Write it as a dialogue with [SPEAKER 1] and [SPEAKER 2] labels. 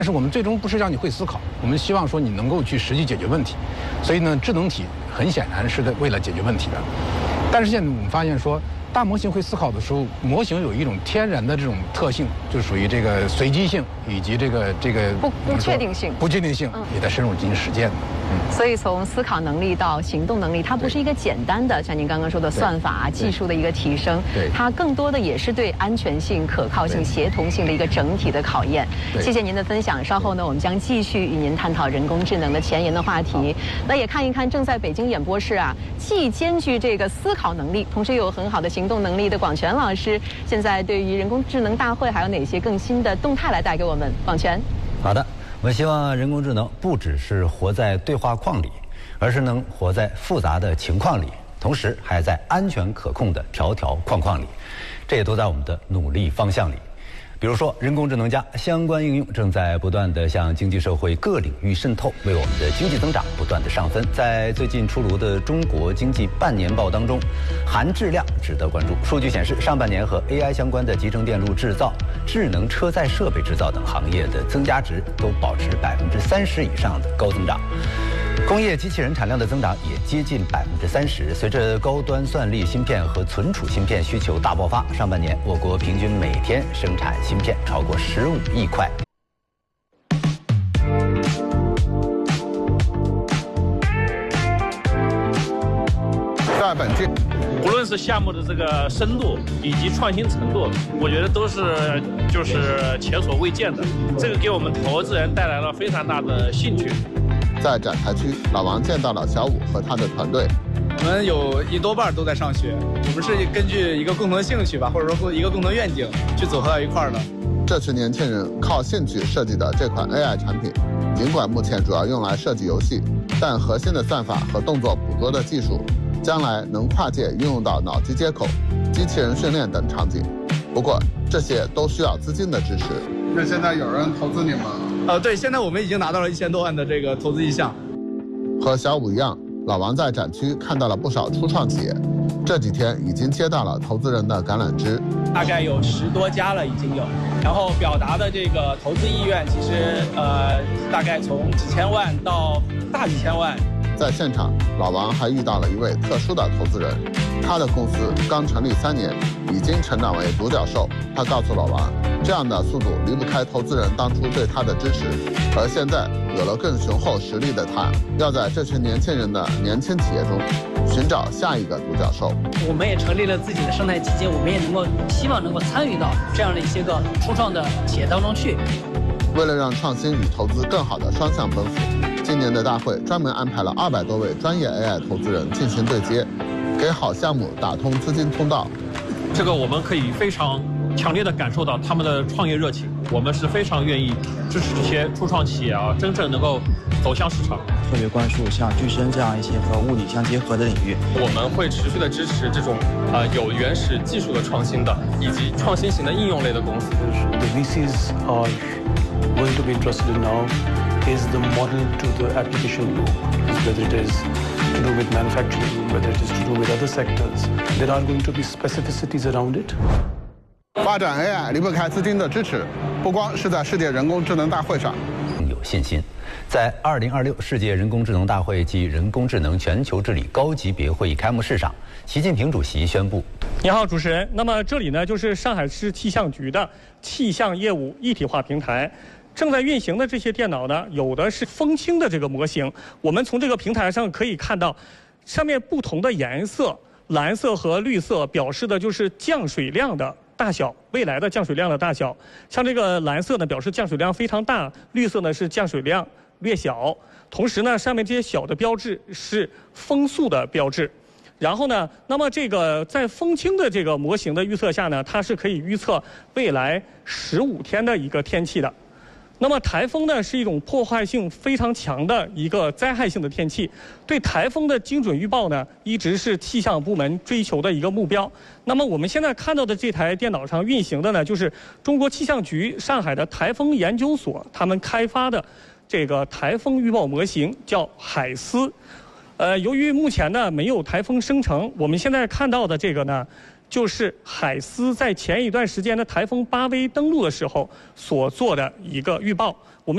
[SPEAKER 1] 但是我们最终不是让你会思考，我们希望说你能够去实际解决问题。所以呢，智能体很显然是为了解决问题的。但是现在我们发现说，大模型会思考的时候，模型有一种天然的这种特性，就属于这个随机性以及这个
[SPEAKER 2] 不确定性，
[SPEAKER 1] 也在深入进行实践的。
[SPEAKER 2] 所以从思考能力到行动能力，它不是一个简单的像您刚刚说的算法技术的一个提升，它更多的也是对安全性、可靠性、协同性的一个整体的考验。谢谢您的分享，稍后呢，我们将继续与您探讨人工智能的前沿的话题。那也看一看正在北京演播室既兼具这个思考能力，同时又有很好的行动能力的广权老师，现在对于人工智能大会还有哪些更新的动态来带给我们？广权。
[SPEAKER 3] 好的。我们希望人工智能不只是活在对话框里，而是能活在复杂的情况里，同时还在安全可控的条条框框里，这也都在我们的努力方向里。比如说，人工智能加相关应用正在不断地向经济社会各领域渗透，为我们的经济增长不断地上分。在最近出炉的中国经济半年报当中，含质量值得关注。数据显示，上半年和 AI 相关的集成电路制造、智能车载设备制造等行业的增加值都保持30%以上的高增长。工业机器人产量的增长也接近30%。随着高端算力芯片和存储芯片需求大爆发，上半年我国平均每天生产芯片超过15亿块。
[SPEAKER 4] 在本届，
[SPEAKER 5] 无论是项目的这个深度以及创新程度，我觉得都是前所未见的，这个给我们投资人带来了非常大的兴趣。
[SPEAKER 4] 在展台区，老王见到了小武和他的团队。
[SPEAKER 6] 我们有一多半都在上学，我们是根据一个共同兴趣吧，或者说一个共同愿景去组合到一块儿的。
[SPEAKER 4] 这群年轻人靠兴趣设计的这款 AI 产品，尽管目前主要用来设计游戏，但核心的算法和动作捕捉的技术，将来能跨界运用到脑机接口、机器人训练等场景。不过这些都需要资金的支持。
[SPEAKER 7] 那现在有人投资你吗？
[SPEAKER 6] 对，现在我们已经拿到了1000多万的这个投资意向。
[SPEAKER 4] 和小武一样，老王在展区看到了不少初创企业，这几天已经接到了投资人的橄榄枝，
[SPEAKER 8] 大概有10多家了已经有，然后表达的这个投资意愿其实大概从几千万到大几千万。
[SPEAKER 4] 在现场，老王还遇到了一位特殊的投资人，他的公司刚成立3年，已经成长为独角兽。他告诉老王，这样的速度离不开投资人当初对他的支持，而现在有了更雄厚实力的他，要在这群年轻人的年轻企业中寻找下一个独角兽。
[SPEAKER 8] 我们也成立了自己的生态基金，我们也希望能够参与到这样的一些个初创的企业当中去。
[SPEAKER 4] 为了让创新与投资更好的双向奔赴，今年的大会专门安排了200多位专业 AI 投资人进行对接，给好项目打通资金通道。
[SPEAKER 5] 这个我们可以非常强烈地感受到他们的创业热情，我们是非常愿意支持这些初创企业真正能够走向市场。
[SPEAKER 9] 特别关注像具身这样一些和物理相结合的领域，
[SPEAKER 10] 我们会持续的支持这种有原始技术的创新的，以及创新型的应用类的公司。
[SPEAKER 11] The VCs are going to be interested in now is the model to the application group, whether it is to do with manufacturing, whether it is to do with other sectors. There are going to be specificities around it.
[SPEAKER 7] 发展 AI 离不开资金的支持，不光是在世界人工智能大会上。
[SPEAKER 3] 有信心。在2026世界人工智能大会及人工智能全球治理高级别会议开幕式上，习近平主席宣布：
[SPEAKER 12] 你好，主持人。那么这里呢，就是上海市气象局的气象业务一体化平台。正在运行的这些电脑呢，有的是风清的这个模型。我们从这个平台上可以看到，上面不同的颜色，蓝色和绿色表示的就是降水量的大小，未来的降水量的大小。像这个蓝色呢，表示降水量非常大；绿色呢是降水量略小。同时呢，上面这些小的标志是风速的标志。然后呢，那么这个在风清的这个模型的预测下呢，它是可以预测未来15天的一个天气的。那么台风呢是一种破坏性非常强的一个灾害性的天气，对台风的精准预报呢一直是气象部门追求的一个目标。那么我们现在看到的这台电脑上运行的呢，就是中国气象局上海的台风研究所他们开发的这个台风预报模型，叫海思。由于目前呢没有台风生成，我们现在看到的这个呢，就是海思在前一段时间的台风8V登陆的时候所做的一个预报。我们